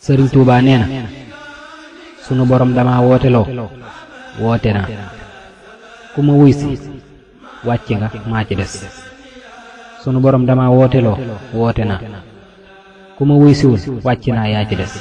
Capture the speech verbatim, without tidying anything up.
Sëriñ Tuubaa nee na sunu borom dama wooteloo woote naa ku ma wuy si wàcc nga maa ci des sunu borom dama wooteloo woote naa ku ma wuy siwul wàcc naa yaa ci des